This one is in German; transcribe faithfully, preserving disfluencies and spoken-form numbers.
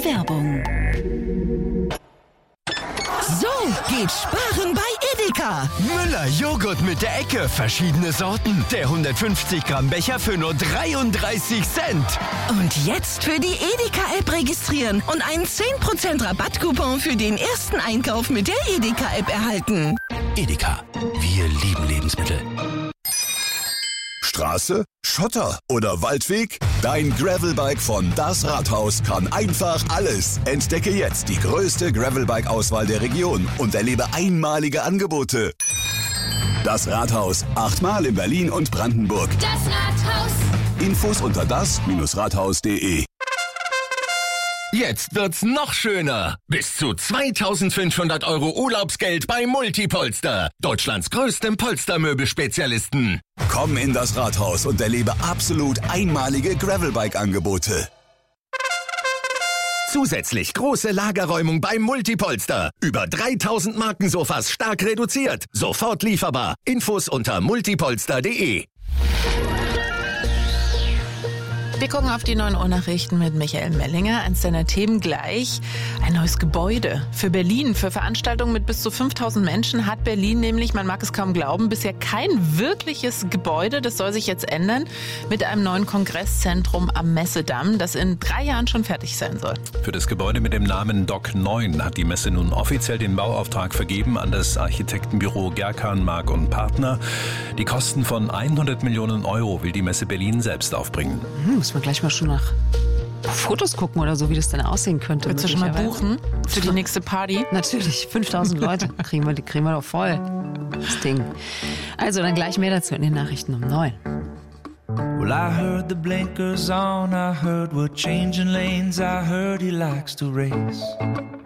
Werbung. So geht Sparen bei Edeka. Müller Joghurt mit der Ecke, verschiedene Sorten. Der hundertfünfzig Gramm Becher für nur dreiunddreißig Cent. Und jetzt für die Edeka-App registrieren und einen zehn Prozent Rabattcoupon für den ersten Einkauf mit der Edeka-App erhalten. Edeka, wir lieben Lebensmittel. Straße, Schotter oder Waldweg? Dein Gravelbike von Das Rathaus kann einfach alles. Entdecke jetzt die größte Gravelbike-Auswahl der Region und erlebe einmalige Angebote. Das Rathaus, achtmal in Berlin und Brandenburg. Das Rathaus. Infos unter das Rathaus punkt de. Jetzt wird's noch schöner. Bis zu zweitausendfünfhundert Euro Urlaubsgeld bei Multipolster. Deutschlands größtem Polstermöbelspezialisten. Komm in das Rathaus und erlebe absolut einmalige Gravelbike-Angebote. Zusätzlich große Lagerräumung beim Multipolster. Über dreitausend Markensofas stark reduziert. Sofort lieferbar. Infos unter multipolster punkt de. Wir gucken auf die neun Uhr Nachrichten mit Michael Mellinger. Eins deiner Themen gleich. Ein neues Gebäude für Berlin. Für Veranstaltungen mit bis zu fünftausend Menschen hat Berlin nämlich, man mag es kaum glauben, bisher kein wirkliches Gebäude. Das soll sich jetzt ändern mit einem neuen Kongresszentrum am Messedamm, das in drei Jahren schon fertig sein soll. Für das Gebäude mit dem Namen Dock neun hat die Messe nun offiziell den Bauauftrag vergeben an das Architektenbüro Gerkan, Mark und Partner. Die Kosten von hundert Millionen Euro will die Messe Berlin selbst aufbringen. Hm, muss man gleich mal schon nach Fotos gucken oder so, wie das denn aussehen könnte. Willst du schon mal buchen für die nächste Party? Natürlich, fünftausend Leute kriegen wir, die kriegen wir doch voll, das Ding. Also dann gleich mehr dazu in den Nachrichten um neun. Well, I heard the blinkers on, I heard we're changing lanes, I heard he likes to race.